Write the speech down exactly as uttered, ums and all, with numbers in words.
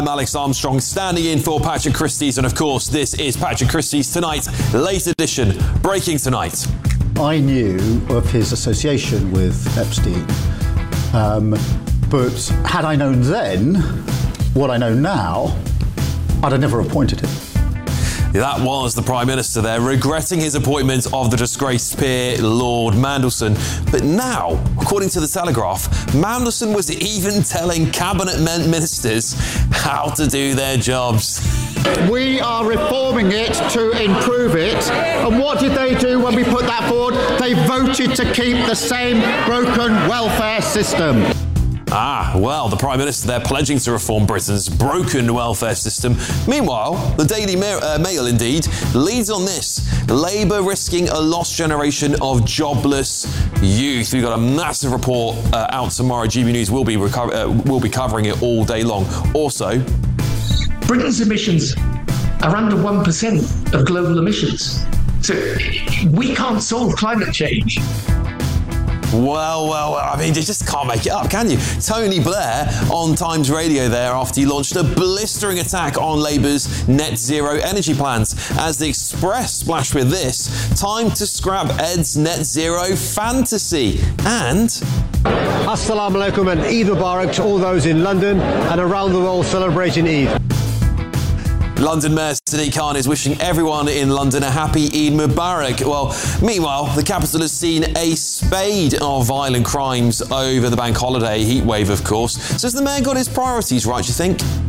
I'm Alex Armstrong, standing in for Patrick Christys, and of course, this is Patrick Christys Tonight, late edition, breaking tonight. I knew of his association with Epstein, um, but had I known then what I know now, I'd have never appointed him. That was the Prime Minister there, regretting his appointment of the disgraced peer, Lord Mandelson. But now, according to The Telegraph, Mandelson was even telling cabinet ministers how to do their jobs. We are reforming it to improve it. And what did they do when we put that forward? They voted to keep the same broken welfare system. Ah, well, the Prime Minister there pledging to reform Britain's broken welfare system. Meanwhile, the Daily Mail, uh, Mail indeed leads on this. Labour risking a lost generation of jobless youth. We've got a massive report uh, out tomorrow. G B News will be, reco- uh, will be covering it all day long. Also, Britain's emissions are under one percent of global emissions. So we can't solve climate change. Well, well, well, I mean, you just can't make it up, can you? Tony Blair on Times Radio there after he launched a blistering attack on Labour's net zero energy plans. As the Express splashed with this, time to scrap Ed's net zero fantasy. And Assalamu alaikum and Eid Mubarak to all those in London and around the world celebrating Eid. London Mayor Sadiq Khan is wishing everyone in London a happy Eid Mubarak. Well, meanwhile, the capital has seen a spate of violent crimes over the bank holiday heatwave, of course. So has the mayor got his priorities right, do you think?